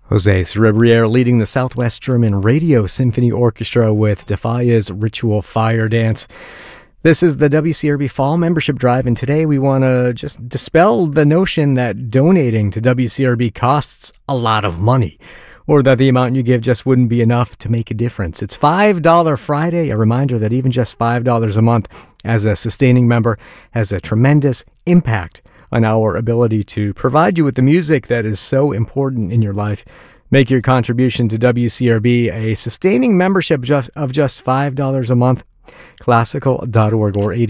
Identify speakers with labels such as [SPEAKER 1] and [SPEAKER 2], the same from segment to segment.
[SPEAKER 1] Jose Cerebriere leading the Southwest German Radio Symphony Orchestra with Defia's Ritual Fire Dance. This is the WCRB Fall Membership Drive, and today we want to just dispel the notion that donating to WCRB costs a lot of money, or that the amount you give just wouldn't be enough to make a difference. It's $5 Friday, a reminder that even just $5 a month as a sustaining member has a tremendous impact on our ability to provide you with the music that is so important in your life. Make your contribution to WCRB a sustaining membership of just $5 a month. Classical.org or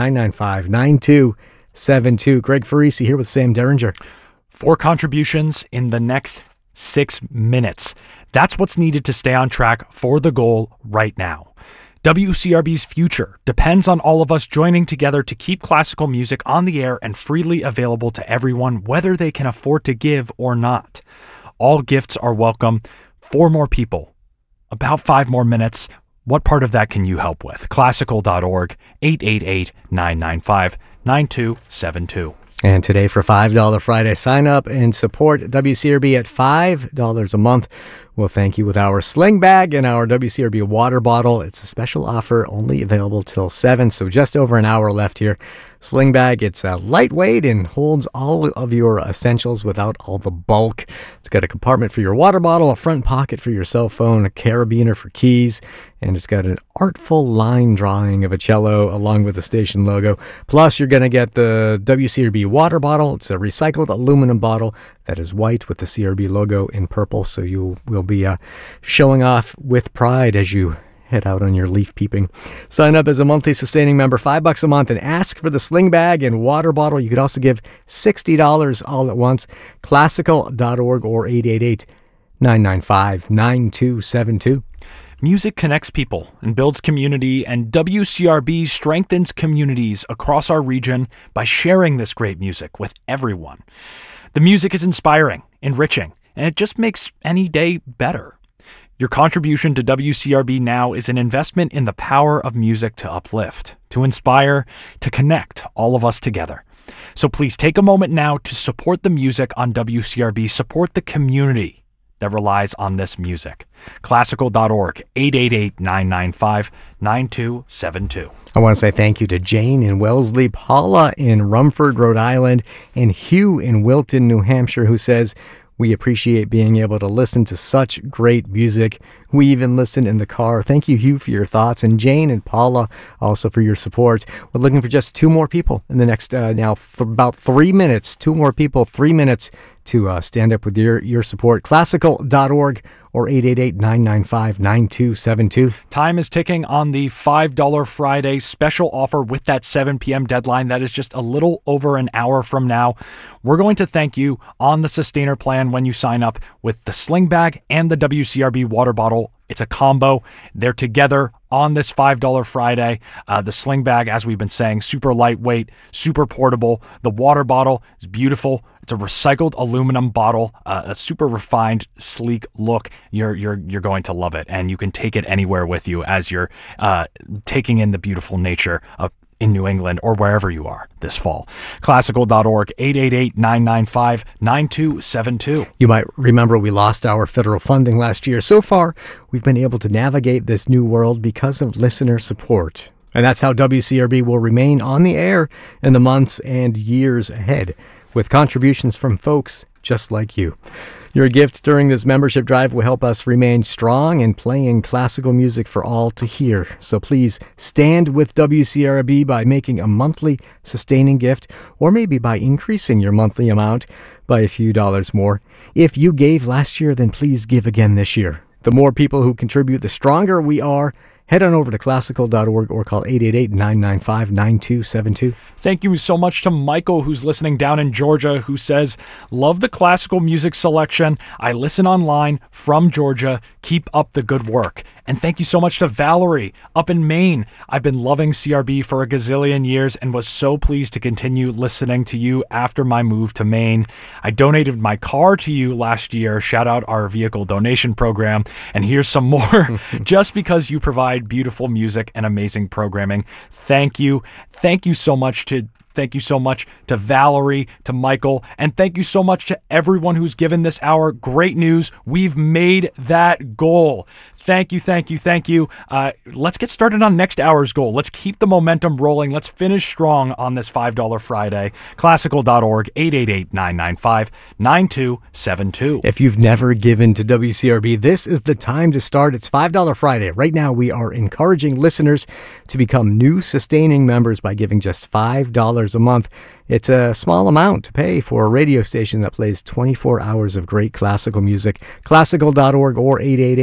[SPEAKER 1] 888-995-9272. Greg Farisi here with Sam Derringer.
[SPEAKER 2] 4 contributions in the next 6 minutes. That's what's needed to stay on track for the goal right now. WCRB's future depends on all of us joining together to keep classical music on the air and freely available to everyone, whether they can afford to give or not. All gifts are welcome. 4 more people. About 5 more minutes. What part of that can you help with? Classical.org, 888-995-9272.
[SPEAKER 1] And today for $5 Friday, sign up and support WCRB at $5 a month. We'll thank you with our sling bag and our WCRB water bottle. It's a special offer, only available till 7, so just over an hour left here. Sling bag, it's lightweight and holds all of your essentials without all the bulk. It's got a compartment for your water bottle, a front pocket for your cell phone, a carabiner for keys, and it's got an artful line drawing of a cello along with the station logo. Plus, you're going to get the WCRB water bottle. It's a recycled aluminum bottle that is white with the CRB logo in purple, so you will be showing off with pride as you head out on your leaf peeping. Sign up as a monthly sustaining member, $5 a month, and ask for the sling bag and water bottle. You could also give $60 all at once. Classical.org or 888-995-9272.
[SPEAKER 2] Music connects people and builds community, and WCRB strengthens communities across our region by sharing this great music with everyone. The music is inspiring, enriching, and it just makes any day better. Your contribution to WCRB now is an investment in the power of music to uplift, to inspire, to connect all of us together. So please take a moment now to support the music on WCRB, support the community that relies on this music. Classical.org, 888-995-9272.
[SPEAKER 1] I want to say thank you to Jane in Wellesley, Paula in Rumford, Rhode Island, and Hugh in Wilton, New Hampshire, who says, "We appreciate being able to listen to such great music. We even listen in the car." Thank you, Hugh, for your thoughts. And Jane and Paula also for your support. We're looking for just 2 more people in the next, now for about 3 minutes. 2 more people, 3 minutes to stand up with your support. Classical.org or 888-995-9272.
[SPEAKER 2] Time is ticking on the $5 Friday special offer with that 7 p.m. deadline. That is just a little over an hour from now. We're going to thank you on the Sustainer plan when you sign up with the sling bag and the WCRB water bottle. It's a combo. They're together on this $5 Friday. The sling bag, as we've been saying, super lightweight, super portable. The water bottle is beautiful. It's a recycled aluminum bottle, a super refined, sleek look. You're going to love it, and you can take it anywhere with you as you're taking in the beautiful nature of in New England or wherever you are this fall. Classical.org, 888-995-9272.
[SPEAKER 1] You might remember we lost our federal funding last year. So far, we've been able to navigate this new world because of listener support. And that's how WCRB will remain on the air in the months and years ahead, with contributions from folks just like you. Your gift during this membership drive will help us remain strong in playing classical music for all to hear. So please stand with WCRB by making a monthly sustaining gift, or maybe by increasing your monthly amount by a few dollars more. If you gave last year, then please give again this year. The more people who contribute, the stronger we are. Head on over to classical.org or call 888-995-9272.
[SPEAKER 2] Thank you so much to Michael, who's listening down in Georgia, who says, "Love the classical music selection. I listen online from Georgia. Keep up the good work." And thank you so much to Valerie up in Maine. I've been loving CRB for a gazillion years and was so pleased to continue listening to you after my move to Maine. I donated my car to you last year. Shout out our vehicle donation program. And here's some more just because you provide beautiful music and amazing programming. Thank you. Thank you so much to Thank you so much to Valerie, to Michael, and thank you so much to everyone who's given this hour great news. We've made that goal. Thank you, thank you, thank you. Let's get started on next hour's goal. Let's keep the momentum rolling. Let's finish strong on this $5 Friday. Classical.org, 888-995-9272.
[SPEAKER 1] If you've never given to WCRB, this is the time to start. It's $5 Friday. Right now, we are encouraging listeners to become new sustaining members by giving just $5 a month. It's a small amount to pay for a radio station that plays 24 hours of great classical music. Classical.org or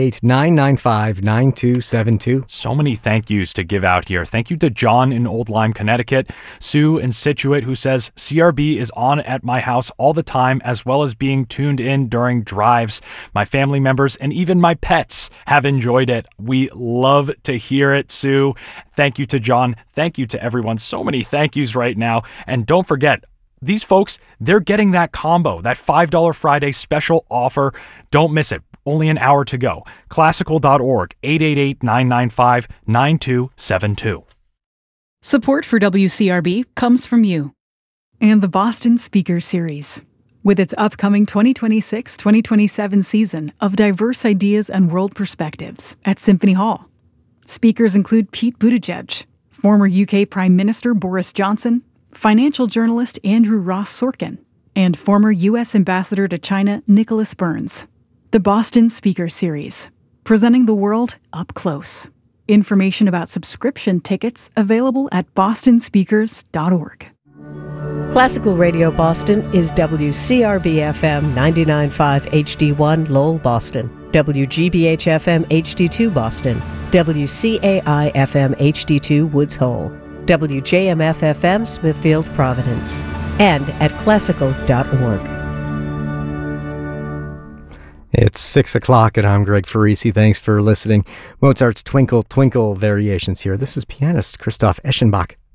[SPEAKER 1] 888-995-9272.
[SPEAKER 2] So many thank yous to give out here. Thank you to John in Old Lyme, Connecticut. Sue in Scituate, who says, CRB is on at my house all the time, as well as being tuned in during drives. My family members and even my pets have enjoyed it. We love to hear it, Sue. Thank you to John. Thank you to everyone. So many thank yous right now. And don't forget, these folks, they're getting that combo, that $5 Friday special offer. Don't miss it. Only an hour to go. Classical.org, 888-995-9272.
[SPEAKER 3] Support for WCRB comes from you and the Boston Speaker Series. With its upcoming 2026-2027 season of diverse ideas and world perspectives at Symphony Hall. Speakers include Pete Buttigieg, former UK Prime Minister Boris Johnson, financial journalist Andrew Ross Sorkin, and former U.S. Ambassador to China Nicholas Burns. The Boston Speaker Series, presenting the world up close. Information about subscription tickets available at bostonspeakers.org.
[SPEAKER 4] Classical Radio Boston is WCRB-FM 99.5 HD1 Lowell, Boston, WGBH-FM HD2 Boston, WCAI-FM HD2 Woods Hole, WJMF-FM Smithfield, Providence, and at classical.org.
[SPEAKER 1] It's 6 o'clock and I'm Greg Farisi. Thanks for listening. Mozart's Twinkle Twinkle variations here. This is pianist Christoph Eschenbach.